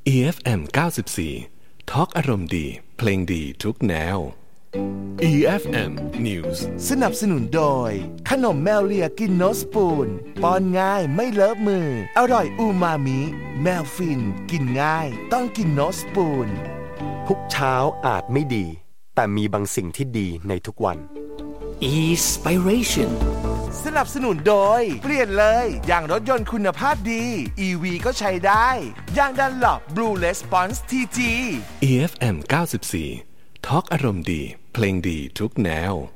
EFM 94 ทอล์กอารมณ์ดีเพลงดีทุกแนว EFM News สนับสนุนโดยขนมแมวเลียกินโนสปูนป้อนง่ายไม่เลอะมืออร่อยอูมามิแมวฟินกินง่ายต้องกินโนสปูนทุกเช้าอาจไม่ดีแต่มีบางสิ่งที่ดีในทุกวัน Inspiration สนับสนุนโดยเปลี่ยนเลยอย่างรถยนต์คุณภาพดี EV ก็ใช้ได้ยางดันหลอบ Blue Response TG EFM 94ทอล์กอารมณ์ดีเพลงดีทุกแนว